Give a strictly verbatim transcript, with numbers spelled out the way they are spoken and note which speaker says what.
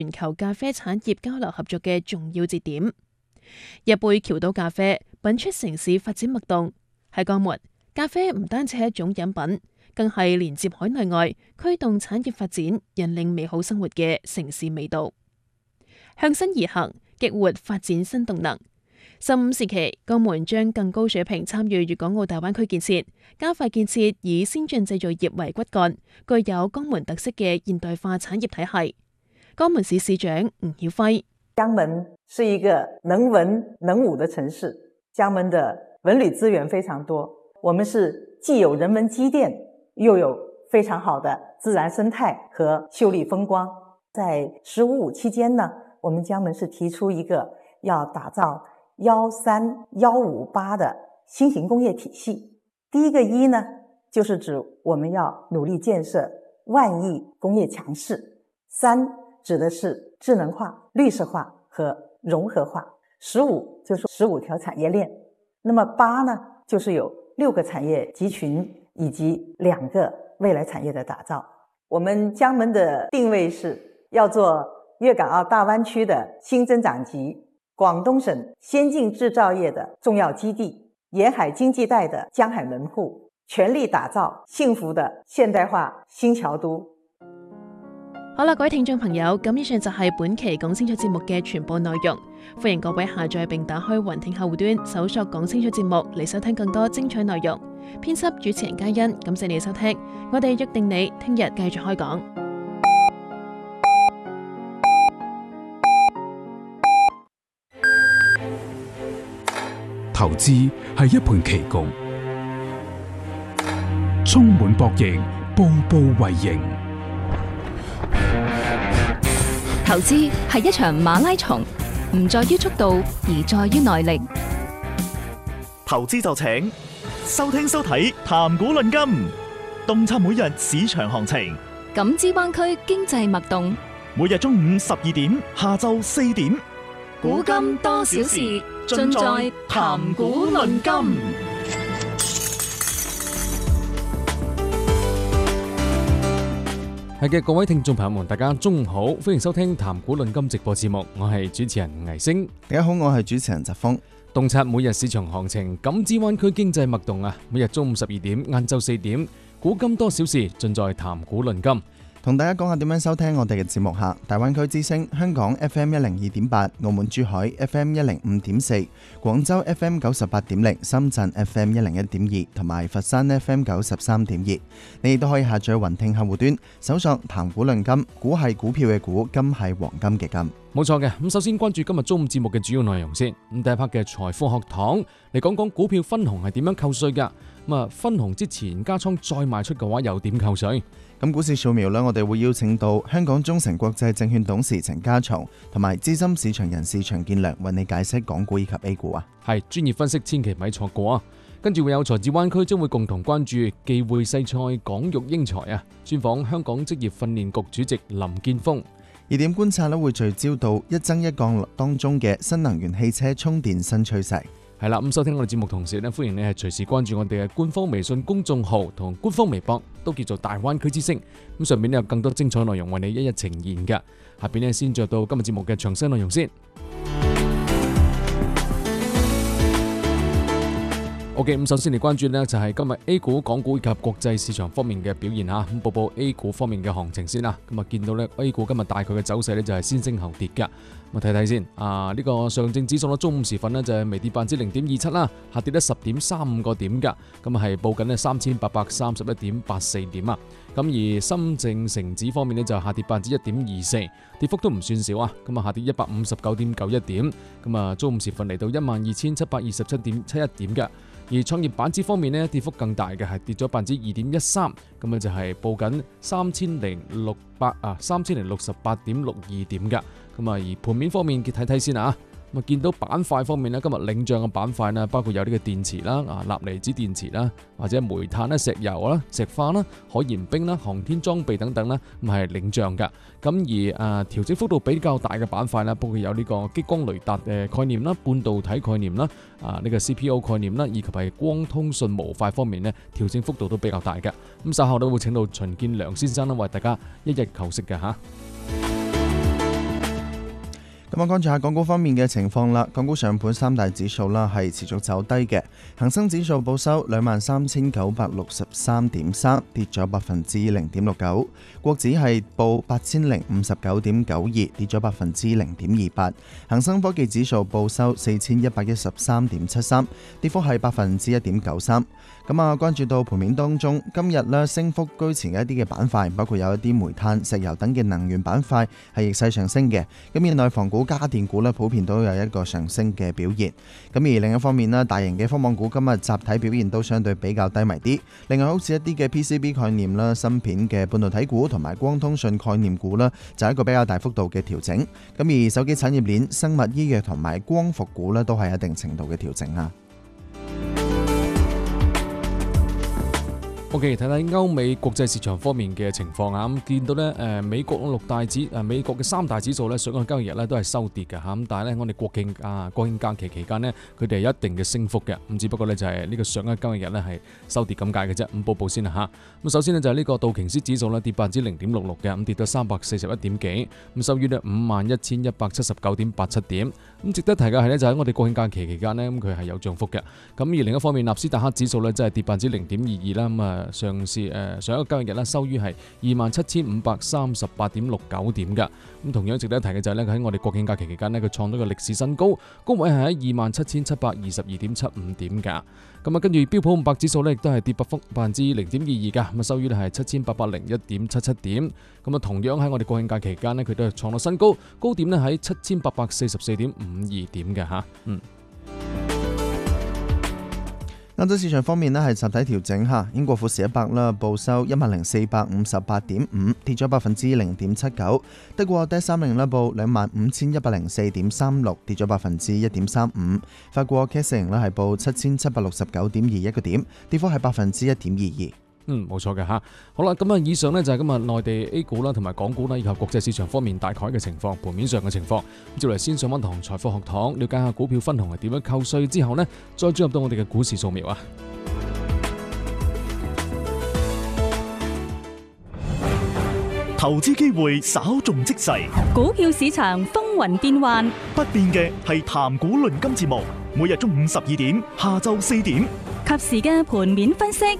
Speaker 1: 全球咖啡產業交流合作嘅重要節點。一杯橋島咖啡品出城市發展脈動。喺江門，咖啡唔單止係一種飲品，更係連接海內外、驅動產業發展、引領美好生活嘅城市味道。向新而行，激活發展新動能。十五時期，江門將更高水平參與粵港澳大灣區建設，加快建設以先進製造業為骨幹、具有江門特色嘅現代化產業體系。江門市市長吳曉輝：
Speaker 2: 江門是一個能文能武的城市，江門的文旅資源非常多，我們是既有人文積澱，又有非常好的自然生態和秀麗風光。在十五五期間呢，我們江門是提出一個要打造幺三幺五八的新型工業體系。第一個一呢，就是指我們要努力建設萬億工業強市。三指的是智能化、綠色化和融合化。十五就是十五條產業鏈。那麼八呢，就是有六個產業集群以及兩個未來產業的打造。我們江門的定位是要做粵港澳大灣區的新增長極，廣東省先進製造業的重要基地，沿海經濟帶的江海門戶，全力打造幸福的現代化新橋都。
Speaker 1: 好啦，各位聽眾朋友，咁以上就係本期講清楚節目嘅全部內容。歡迎各位下載並打開雲聽客戶端，搜索講清楚節目嚟收聽更多精彩內容。編輯主持人嘉欣，感謝你收聽，我哋約定你聽日繼續開講。
Speaker 3: 投資係一盤棋局，充滿博弈，步步為營。
Speaker 4: 投資係一場馬拉松，唔在於速度，而在於耐力。
Speaker 5: 投資就請收聽收睇談股論金，洞察每日市場行情，
Speaker 4: 感知灣區經濟脈動。
Speaker 5: 每日中午十二點，下晝四點，
Speaker 4: 股金多小事，盡在談股論金。
Speaker 6: 係嘅，各位聽眾朋友們，大家中午好，歡迎收聽談股論金直播節目，我係主持人倪星。
Speaker 7: 大家好，我係主持人澤峰。
Speaker 6: 洞察每日市場行情，感知灣區經濟脈動啊！每日中午十二點，晏晝四點，股金多小事，盡在談股論金。
Speaker 7: 同大家講下點樣收聽我哋嘅節目下，大灣區之聲香港 F M 一零二點八，澳門珠海 F M 一零五點四，廣州 F M 九十八點零，深圳 F M 一零一點二，同埋佛山 F M 九十三點二。你亦都可以下載雲聽客戶端，搜索談股論金，股係股票嘅股，金係黃金嘅金。
Speaker 6: 冇錯嘅，咁首先關注今日中午節目嘅主要內容先。咁第一 part 嘅財富學堂嚟講講股票分紅係點樣扣稅噶。咁啊，分紅之前加倉再賣出嘅話，又點扣稅？
Speaker 7: 咁股市掃描呢，我哋會邀請到香港中誠國際證券董事陳家松同埋資深市場人士陳建良為你解釋港股以及 A 股啊。
Speaker 6: 係專業分析，千祈咪錯過啊！跟住會有財智灣區將會共同關注忌匯世賽港育英才啊，專訪香港職業訓練局主席林建峰。
Speaker 7: 熱點觀察呢會聚焦到一增一降當中嘅新能源汽車充電新趨勢。
Speaker 6: 係啦，咁收聽我哋節目同時呢，歡迎你係隨時關注我哋嘅官方微信公眾號同官方微博，都叫做大灣區之聲。咁上面呢有更多精彩內容為你一一呈現㗎。下邊呢先着到今日節目嘅詳細內容先。OK， 咁首先嚟關注呢就係今日 A 股、港股以及國際市場方面嘅表現吓。咁報報 A 股方面嘅行情先啦。咁啊見到呢 A 股今日大概嘅走勢呢就係先升後跌㗎。咁睇睇先，啊呢個上證指數咧中午時分呢就係微跌百分之零點二七啦，下跌咗十點三五個點㗎。咁啊係報緊呢三千八百三十一點八四點啊。咁而深證成指方面呢就下跌百分之一點二四，跌幅都唔算少啊。咁啊下跌一百五十九點九一點。咁啊中午時分嚟到一萬二千七百二十七點七一點㗎。而創業板指方面呢，跌幅更大嘅係跌咗百分之二點一三，咁啊就係報緊三千零六百啊三千零六十八點六二點㗎。咁啊而盤面方面，睇睇先啊。咁啊，見到板塊方面咧，今日領漲嘅板塊呢，包括有呢個電池啦、啊鈉離子電池啦，或者煤炭啦、石油啦、石化啦、可燃冰啦、航天裝備等等啦，咁係領漲㗎。咁而啊調整幅度比較大嘅板塊啦，包括有呢個激光雷達嘅概念啦、半導體概念啦、啊呢個 C P O 概念啦，以及係光通訊模塊方面呢，調整幅度都比較大嘅。咁稍後都會請到秦建良先生啦，為大家一一求識嘅嚇。
Speaker 7: 咁啊，關注下港股方面嘅情況啦。港股上盤三大指數啦係持續走低嘅，恒生指數報收兩萬三千九百六十三點三，跌咗百分之零點六九。國指係報八千零五十九點九二，跌咗百分之零點二八。恒生科技指數報收四千一百一十三點七三，跌幅係百分之一點九三。咁啊，關注到盤面當中，今日呢升幅居前嘅一啲嘅板塊，包括有一啲煤炭、石油等嘅能源板塊係逆勢上升嘅。咁而內房股、家電股呢普遍都有一個上升嘅表現。咁而另一方面呢，大型嘅科網股今日集體表現都相對比較低迷啲。另外好似一啲嘅 P C B 概念啦、芯片嘅半導體股同埋光通訊概念股啦，就係一個比較大幅度嘅調整。咁而手機產業鏈、生物醫藥同埋光伏股呢，都係一定程度嘅調整啊。
Speaker 6: OK，睇睇歐美國際市場方面嘅情況啊，咁見到咧誒美國六大指誒美國嘅三大指數咧上個交易日咧都係收跌嘅嚇，咁但係咧我哋國慶啊國慶假期期間呢，佢哋係一定嘅升幅嘅，咁只不過咧就係呢個上個交易日咧係收跌咁解嘅啫。咁報報先啦嚇，咁首先呢，就係呢個道瓊斯指數咧跌百分之零點六六嘅，咁跌到三百四十一點幾，咁收於呢五萬一千一百七十九點八七點。咁值得提嘅係呢，就喺我哋國慶假期期間呢，咁佢係有漲幅嘅。咁而另一方面，納斯達克指數咧真係跌百分之零點二二啦，咁啊。上市誒上一個交易日咧收於係二萬七千五百三十八點六九點㗎。咁同樣值得一提嘅就係咧，喺我哋國慶假期期間呢，佢創咗個歷史新高，高位係喺二萬七千七百二十二點七五點㗎。咁啊，跟住標普五百指數咧亦都係跌百幅百分之零點二二㗎，咁啊收於咧係七千八百零一點七七點。咁啊，同樣喺我哋國慶假期間呢，佢都係創咗新高，高點咧喺七千八百四十四點五二點嘅嚇。嗯。
Speaker 7: 歐洲市場方面呢係集體調整下，英國富時一百啦報收一萬零四百五十八點五，跌咗百分之零點七九。德國 D 三零啦報兩萬五千一百零四點三六，跌咗百分之一點三五。法國 C A C 啦係報七千七百六十九點二一個點，跌幅係百分之一點二二。
Speaker 6: 嗯，冇錯嘅吓。好啦，咁啊，以上呢就係今日內地 A 股啦，同埋港股啦，以及國際市場方面大概嘅情況，盤面上嘅情況。咁接嚟先上翻堂財富學堂，了解下股票分紅係點樣扣稅之後呢，再進入到我哋嘅股市掃描啊。
Speaker 5: 投資機會稍縱即逝，
Speaker 8: 股票市場風雲變幻，
Speaker 5: 不變嘅係談股論金節目，每日中午十二點，下晝四點，
Speaker 8: 及時嘅盤面分析，